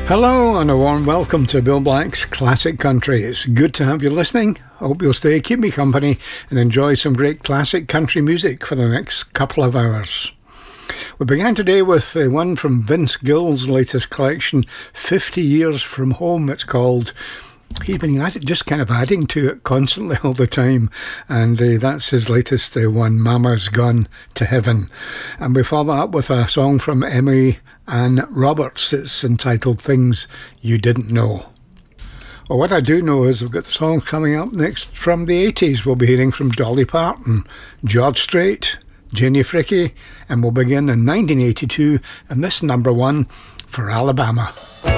Hello and a warm welcome to Bill Black's Classic Country. It's good to have you listening. Hope you'll stay, keep me company and enjoy some great classic country music for the next couple of hours. We began today with one from Vince Gill's latest collection, 50 Years From Home it's called. He's been just kind of adding to it constantly all the time, and that's his latest one, Mama's Gone to Heaven. And we follow up with a song from Emmy Ann Roberts. It's entitled Things You Didn't Know. Well, what I do know is we've got the songs coming up next from the 80s. We'll be hearing from Dolly Parton, George Strait, Jenny Fricke, and we'll begin in 1982, and this number one for Alabama.